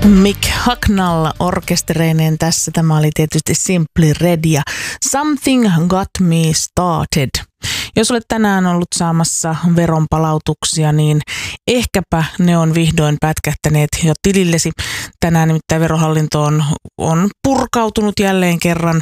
Mick Hucknall orkestereineen tässä. Tämä oli tietysti Simply Red ja Something Got Me Started. Jos olet tänään ollut saamassa veronpalautuksia, niin ehkäpä ne on vihdoin pätkähtäneet jo tilillesi. Tänään nimittäin Verohallinto on purkautunut jälleen kerran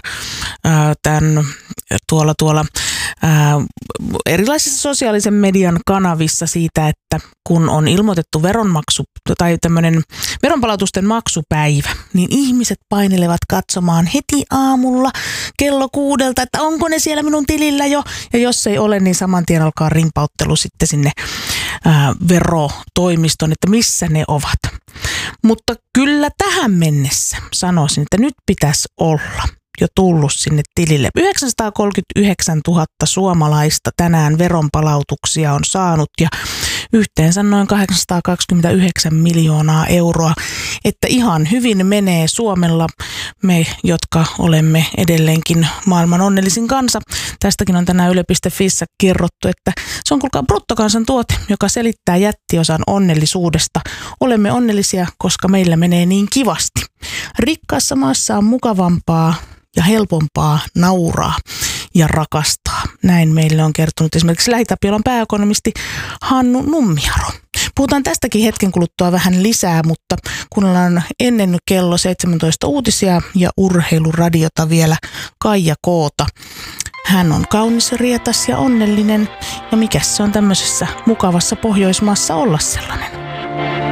tuolla erilaisissa sosiaalisen median kanavissa siitä, että kun on ilmoitettu veronmaksu tai tämmöinen veronpalautusten maksupäivä, niin ihmiset painelevat katsomaan heti aamulla kello 6, että onko ne siellä minun tilillä jo, ja jos ei ole, niin saman tien alkaa rimpauttelu sitten sinne verotoimiston, että missä ne ovat. Mutta kyllä tähän mennessä sanoisin, että nyt pitäisi olla jo tullut sinne tilille. 939 000 suomalaista tänään veronpalautuksia on saanut ja yhteensä noin 829 miljoonaa euroa, että ihan hyvin menee Suomella, me jotka olemme edelleenkin maailman onnellisin kansa. Tästäkin on tänään yle.fissä kerrottu, että se on kuulkaa bruttokansantuote, joka selittää jättiosan onnellisuudesta. Olemme onnellisia, koska meillä menee niin kivasti. Rikkaassa maassa on mukavampaa ja helpompaa nauraa ja rakastaa. Näin meille on kertonut esimerkiksi Lähi-Tapiolan pääekonomisti Hannu Nummiaro. Puhutaan tästäkin hetken kuluttua vähän lisää, mutta kuunnellaan ennen kello 17 uutisia ja urheiluradiota vielä Kaija Koota. Hän on kaunis, rietas ja onnellinen. Ja mikäs se on tämmöisessä mukavassa Pohjoismaassa olla sellainen?